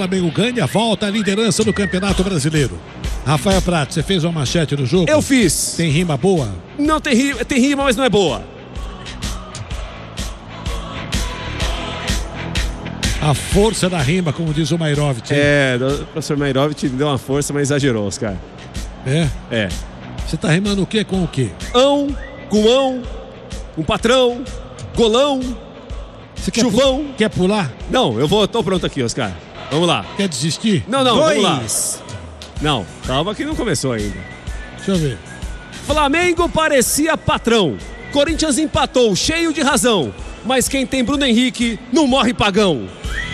Flamengo ganha, volta à liderança do Campeonato Brasileiro. Rafael Prato, você fez uma manchete no jogo? Eu fiz. Tem rima boa? Não tem rima, mas não é boa. A força da rima, como diz o Mairovitch. O professor Mairovitch me deu uma força, mas exagerou, Oscar. É? Você tá rimando o quê com o quê? Com patrão, golão, chuvão. Quer pular? Não, tô pronto aqui, Oscar. Vamos lá. Quer desistir? Não, vamos lá. Não, calma que não começou ainda. Deixa eu ver. Flamengo parecia patrão. Corinthians empatou, cheio de razão. Mas quem tem Bruno Henrique não morre pagão.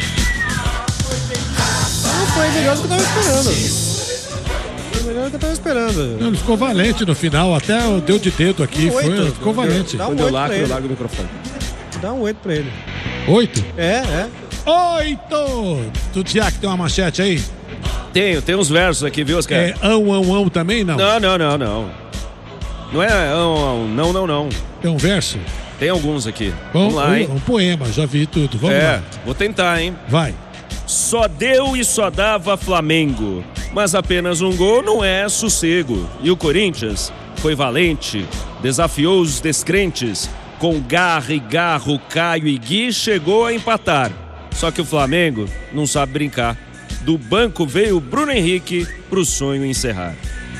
Não foi melhor do que eu tava esperando. Melhor do que eu tava esperando. Não, ele ficou valente no final, até deu de dedo aqui. Ficou valente. Quando eu largo o microfone. Dá um 8 pra ele. 8? É. 8! Tu, Tiago, tem uma manchete aí? Tem uns versos aqui, viu, Oscar? Ão também, não? Não. Não é não. Tem um verso? Tem alguns aqui. Bom, vamos lá, hein? Um poema, já vi tudo. Vamos lá. Vou tentar, hein? Vai. Só deu e só dava Flamengo, mas apenas um gol não é sossego. E o Corinthians foi valente, desafiou os descrentes. Com garra e garro, Caio e Gui chegou a empatar. Só que o Flamengo não sabe brincar. Do banco veio o Bruno Henrique pro sonho encerrar.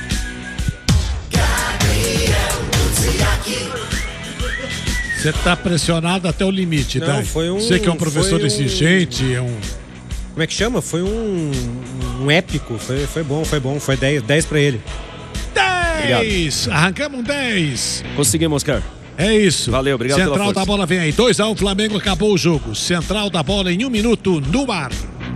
Você tá pressionado até o limite, tá? Você que é um professor exigente, Como é que chama? Foi um épico. Foi bom. Foi 10 pra ele. 10! Arrancamos um 10. Conseguimos, Oscar. É isso. Valeu, obrigado pela Central força. da bola vem aí. 2-1, Flamengo acabou o jogo. Central da bola em 1 minuto no ar.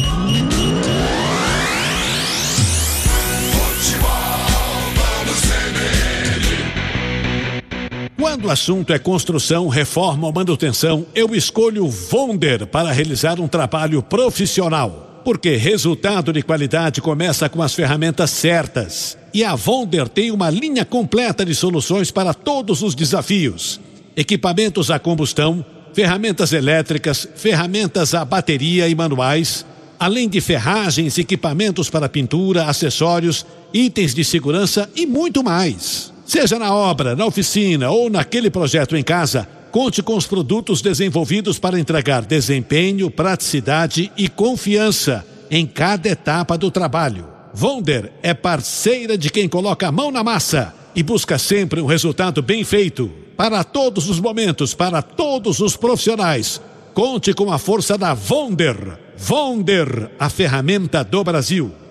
Quando o assunto é construção, reforma ou manutenção, eu escolho Vonder para realizar um trabalho profissional. Porque resultado de qualidade começa com as ferramentas certas. E a Vonder tem uma linha completa de soluções para todos os desafios. Equipamentos a combustão, ferramentas elétricas, ferramentas a bateria e manuais, além de ferragens, equipamentos para pintura, acessórios, itens de segurança e muito mais. Seja na obra, na oficina ou naquele projeto em casa, conte com os produtos desenvolvidos para entregar desempenho, praticidade e confiança em cada etapa do trabalho. Vonder é parceira de quem coloca a mão na massa e busca sempre um resultado bem feito. Para todos os momentos, para todos os profissionais, conte com a força da Vonder. Vonder, a ferramenta do Brasil.